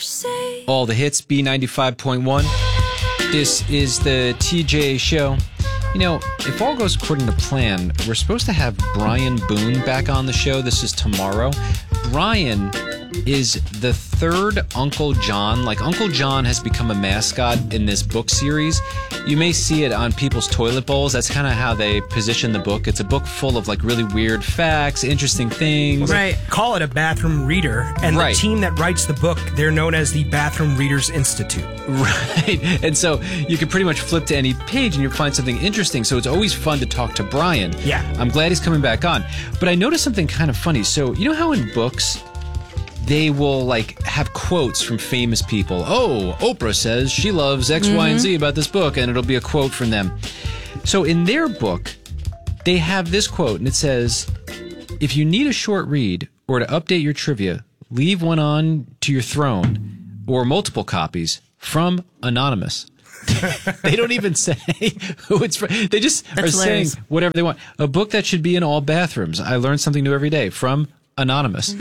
All the hits, B95.1. This is the TJ Show. You know, if all goes according to plan, we're supposed to have Brian Boone back on the show. This is tomorrow. Brian is the third Uncle John. Like, Uncle John has become a mascot in this book series. You may see it on people's toilet bowls. That's kind of how they position the book. It's a book full of, like, really weird facts, interesting things. Right. Call it a bathroom reader. And the team that writes the book, they're known as the Bathroom Readers Institute. Right. And so you can pretty much flip to any page and you'll find something interesting. So it's always fun to talk to Brian. Yeah. I'm glad he's coming back on. But I noticed something kind of funny. So you know how in books they will, like, have quotes from famous people. Oh, Oprah says she loves X, Y, and Z about this book, and it'll be a quote from them. So in their book, they have this quote, and it says, if you need a short read or to update your trivia, leave one on to your throne or multiple copies from Anonymous. They don't even say who it's from. They just are saying whatever they want. A book that should be in all bathrooms. I learn something new every day from Anonymous.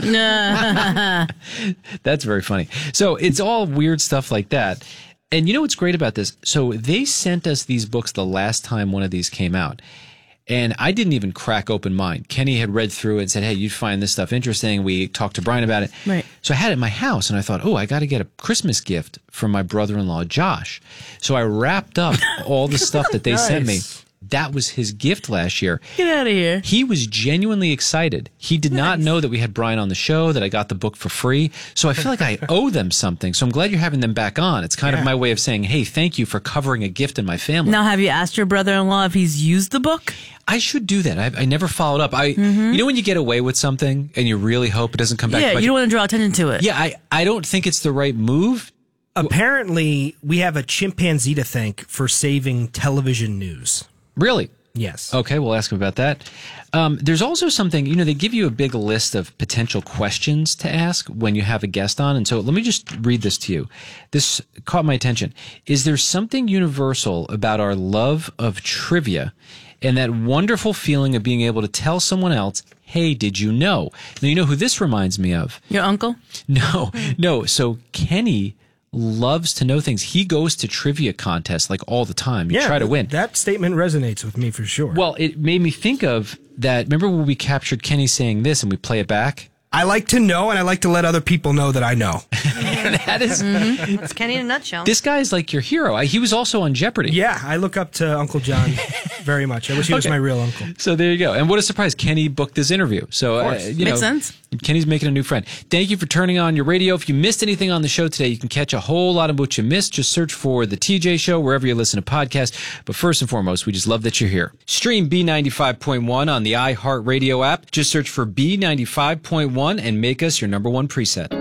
That's very funny. So it's all weird stuff like that. And you know what's great about this? So they sent us these books the last time one of these came out. And I didn't even crack open mine. Kenny had read through it and said, hey, you'd find this stuff interesting. We talked to Brian about it. Right. So I had it in my house, and I thought, oh, I got to get a Christmas gift from my brother-in-law, Josh. So I wrapped up all the stuff that they sent me. That was his gift last year. Get out of here. He was genuinely excited. He did not know that we had Brian on the show, that I got the book for free. So I feel like I owe them something. So I'm glad you're having them back on. It's kind of my way of saying, hey, thank you for covering a gift in my family. Now, have you asked your brother-in-law if he's used the book? I should do that. I never followed up. You know when you get away with something and you really hope it doesn't come back? Yeah, you don't want to draw attention to it. Yeah, I don't think it's the right move. Apparently, we have a chimpanzee to thank for saving television news. Really? Yes. Okay, we'll ask him about that. There's also something, you know, they give you a big list of potential questions to ask when you have a guest on. And so let me just read this to you. This caught my attention. Is there something universal about our love of trivia and that wonderful feeling of being able to tell someone else, hey, did you know? Now, you know who this reminds me of? Your uncle? No. So Kenny loves to know things. He goes to trivia contests like all the time. You try to win. That statement resonates with me for sure. Well, it made me think of that. Remember when we captured Kenny saying this and we play it back? I like to know, and I like to let other people know that I know. That is... That's Kenny in a nutshell. This guy is like your hero. He was also on Jeopardy. Yeah, I look up to Uncle John very much. I wish he was my real uncle. So there you go. And what a surprise. Kenny booked this interview. So, Makes sense. Kenny's making a new friend. Thank you for turning on your radio. If you missed anything on the show today, you can catch a whole lot of what you missed. Just search for The TJ Show wherever you listen to podcasts. But first and foremost, we just love that you're here. Stream B95.1 on the iHeartRadio app. Just search for B95.1 and make us your number one preset.